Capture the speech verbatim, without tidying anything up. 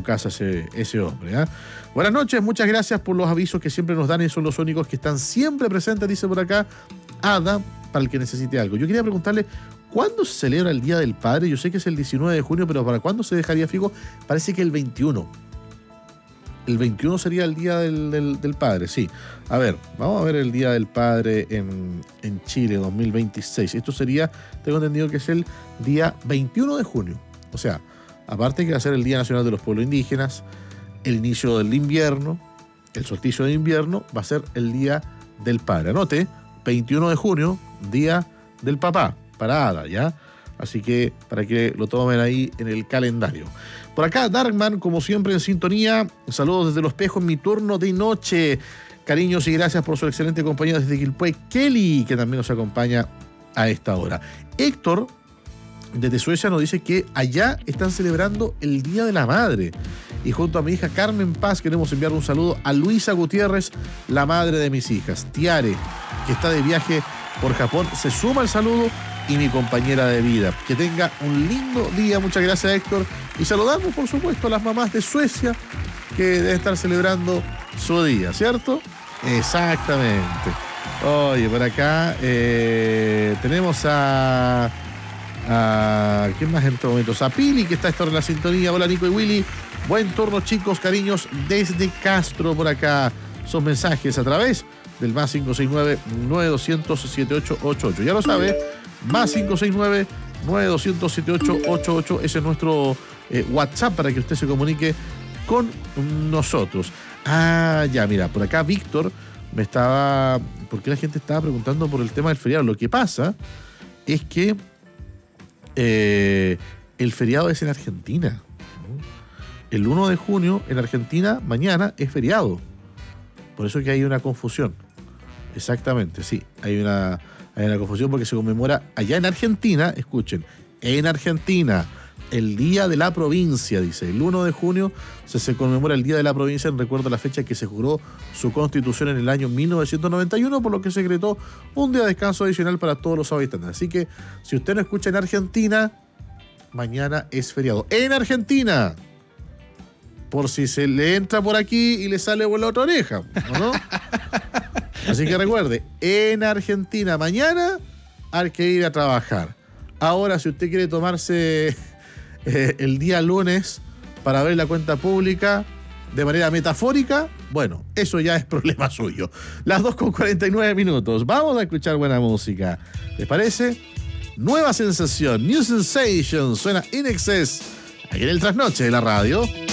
casa ese, ese hombre. ¿eh? Buenas noches, muchas gracias por los avisos que siempre nos dan y son los únicos que están siempre presentes, dice por acá Ada, para el que necesite algo. Yo quería preguntarle, ¿cuándo se celebra el Día del Padre? Yo sé que es el diecinueve de junio, pero ¿para cuándo se dejaría fijo? Parece que el veintiuno. El veintiuno sería el Día del, del, del Padre, sí. A ver, vamos a ver el Día del Padre en, en Chile dos mil veintiséis. Esto sería, tengo entendido que es el día veintiuno de junio. O sea, aparte que va a ser el Día Nacional de los Pueblos Indígenas, el inicio del invierno, el solsticio de invierno, va a ser el Día del Padre. Anote, veintiuno de junio, Día del Papá, para Ada, ¿ya? Así que para que lo tomen ahí en el calendario. Por acá, Darkman, como siempre en sintonía. Saludos desde Los Pejos en mi turno de noche. Cariños y gracias por su excelente compañía desde Quilpué. Kelly, que también nos acompaña a esta hora. Héctor, desde Suecia, nos dice que allá están celebrando el Día de la Madre. Y junto a mi hija Carmen Paz queremos enviar un saludo a Luisa Gutiérrez, la madre de mis hijas. Tiare, que está de viaje por Japón, se suma al saludo, y mi compañera de vida. Que tenga un lindo día. Muchas gracias, Héctor. Y saludamos, por supuesto, a las mamás de Suecia que deben estar celebrando su día, ¿cierto? Exactamente. Oye, por acá eh, tenemos a... a ¿quién más en estos momentos? A Pili, que está a esta hora en la sintonía. Hola, Nico y Willy. Buen turno, chicos, cariños, desde Castro por acá. Son mensajes a través del más cinco seis nueve, nueve dos cero cero, siete ocho ocho ocho. Ya lo sabe, más cinco seis nueve, nueve dos cero cero, siete ocho ocho ocho. Ese es nuestro eh, WhatsApp para que usted se comunique con nosotros. Ah, ya, mira, por acá Víctor me estaba... ¿Por qué la gente estaba preguntando por el tema del feriado? Lo que pasa es que eh, el feriado es en Argentina. El uno de junio en Argentina, mañana, es feriado. Por eso es que hay una confusión. Exactamente, sí. Hay una, hay una confusión porque se conmemora allá en Argentina, escuchen, en Argentina, el Día de la Provincia, dice. El uno de junio se, se conmemora el Día de la Provincia en recuerdo a la fecha que se juró su constitución en el año mil novecientos noventa y uno, por lo que se decretó un día de descanso adicional para todos los habitantes. Así que, si usted no escucha en Argentina, mañana es feriado. ¡En Argentina! Por si se le entra por aquí y le sale por la otra oreja, ¿o no? Así que recuerde, en Argentina mañana hay que ir a trabajar. Ahora, si usted quiere tomarse eh, el día lunes para ver la cuenta pública de manera metafórica, bueno, eso ya es problema suyo. Las dos con cuarenta y nueve minutos. Vamos a escuchar buena música. ¿Les parece? Nueva sensación, New Sensation, suena In Excess, aquí en el Trasnoche de la radio.